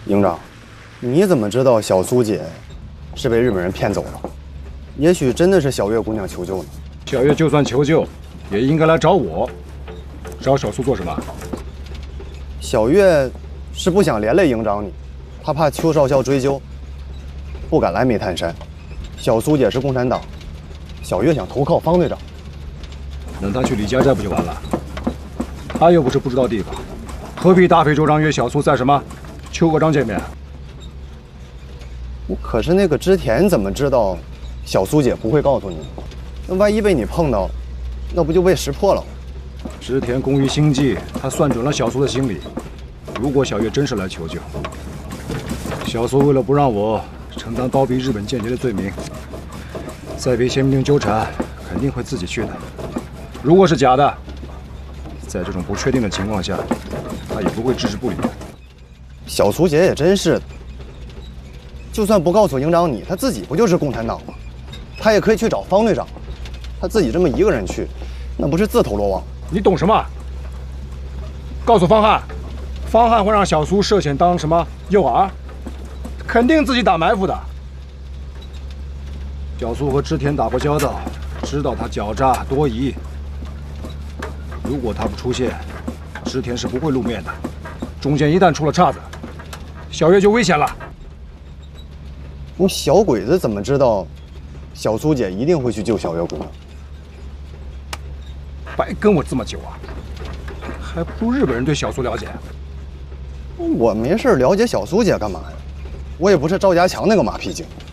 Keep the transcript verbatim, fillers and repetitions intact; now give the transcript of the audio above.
营长，你怎么知道小苏姐是被日本人骗走了？也许真的是小月姑娘求救呢。 小月就算求救，也应该来找我。找小苏做什么？ 小月是不想连累营长你，她怕邱少校追究，不敢来煤炭山。小苏姐是共产党，小月想投靠方队长。 让他去李家寨不就完了？他又不是不知道地方，何必大费周章约小苏在什么邱阁章见面？ 可是那个织田怎么知道小苏姐不会告诉你？那万一被你碰到，那不就被识破了？ 织田工于心计，他算准了小苏的心理。如果小月真是来求救，小苏为了不让我承担包庇日本间谍的罪名，再被宪兵纠缠，肯定会自己去的。如果是假的，在这种不确定的情况下，他也不会置之不理。 小苏姐也真是的，就算不告诉营长你，她自己不就是共产党吗？她也可以去找方队长，她自己这么一个人去，那不是自投罗网？ 你懂什么？告诉方汉，方汉会让小苏涉险当什么诱饵？肯定自己打埋伏的。小苏和织田打过交道，知道他狡诈多疑。如果他不出现，织田是不会露面的。中间一旦出了岔子，小月就危险了。 那小鬼子怎么知道小苏姐一定会去救小月姑娘？ 白跟我这么久啊，还不如日本人对小苏了解。 我没事了解小苏姐干嘛呀？我也不是赵家强那个马屁精。